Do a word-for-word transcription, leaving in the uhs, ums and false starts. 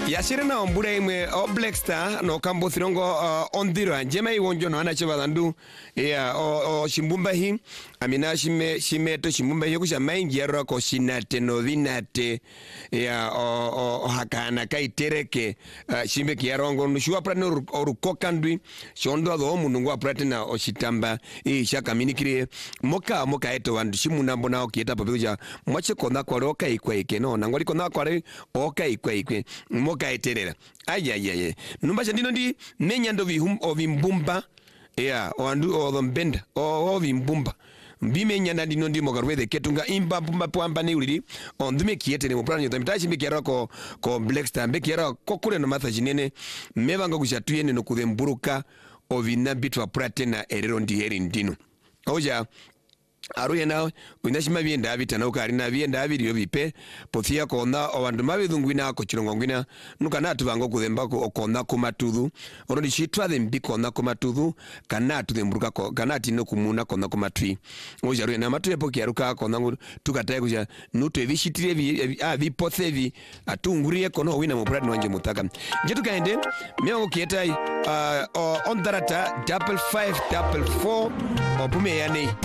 Yashire na ombura imwe o Black Star no kambo thirongo uh, ondiro njema iwonjo no anache bandu ya o, o shimbumba hi amina shime shimeto shimbumba hi kusha maingi yaro ko shinate no vinate ya o, o, o hakana kai tereke uh, shimbe kiyarongo nushuwa prano orukokandwi shondo ado munungu apratina o shitamba i shaka minikire moka moka eto wandu shimuna mbona okieta pabeja mwache kona kwa roka ikwe ike no nangwali kona kwa re oka ikwe ikwe moka eterera ayayaye numba chandino ndi menyando vihum ovimbumba ya wandu odombenda ovimbumba mbime nyanda ndino ndi mogarwede ketunga imba pumba pamba ne uliri ondume kiete ne moprano nyota mitachi mbekera ko ko Black Star mbekera ko kule no matha jinene mebanga kushatuye no kudemburuka ovina bitwa pratena erero ndi heri ndino oja aruye na unashima bienda abita na ukari na bienda abiri yobipe pothia kona obandu mabithungwina ko kirongongwina nukana tubango kuthemba ko okona kumatuthu orodi shitwa thembi kona kumatuthu kana tuthemburuka ko kana tino kumuna kona kumatwi oja aruye na matu epoki aruka kona ngu tukataye kuja nuto evishitire bi a bipothevi atungurie kono wina mo brad wanje mutaka njetu kaende meongo kietai uh, on darata double five double four opume yani